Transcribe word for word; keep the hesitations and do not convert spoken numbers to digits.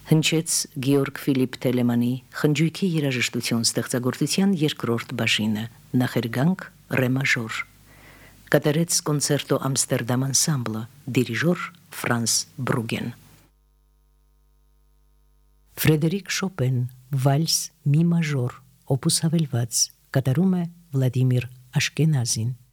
Հնչեց Գեորգ Ֆիլիպ Թելեմանի խնջույքի երաժշտություն ստեղծագործության երկրորդ բաժինը, նախերգանք ռե մաժոր։ Կատարեց կոնցերտո Ամստերդամ անսամբլը, դիրիժոր Ֆրանս Բրուգեն։ Ֆրեդերիկ Շոպեն, վալս մի մաժոր, օպուս հավելված, կատարում է Վլադիմիր Աշկենազին։